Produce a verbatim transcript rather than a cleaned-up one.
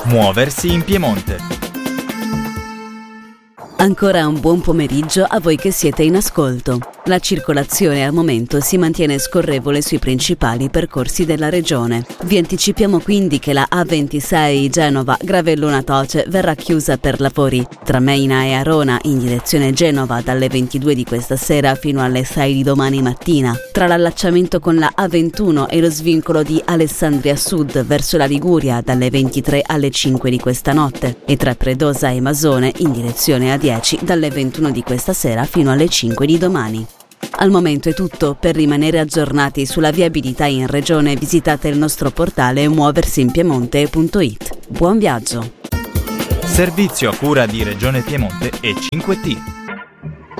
Muoversi in Piemonte. Ancora un buon pomeriggio a voi che siete in ascolto. La circolazione al momento si mantiene scorrevole sui principali percorsi della regione. Vi anticipiamo quindi che la A ventisei Genova-Gravellona-Toce verrà chiusa per lavori. Tra Meina e Arona in direzione Genova dalle ventidue di questa sera fino alle sei di domani mattina. Tra l'allacciamento con la A ventuno e lo svincolo di Alessandria Sud verso la Liguria dalle ventitré alle cinque di questa notte. E tra Predosa e Masone in direzione A dieci dalle ventuno di questa sera fino alle cinque di domani. Al momento è tutto. Per rimanere aggiornati sulla viabilità in regione visitate il nostro portale muoversinpiemonte punto it. Buon viaggio! Servizio a cura di Regione Piemonte e cinque T.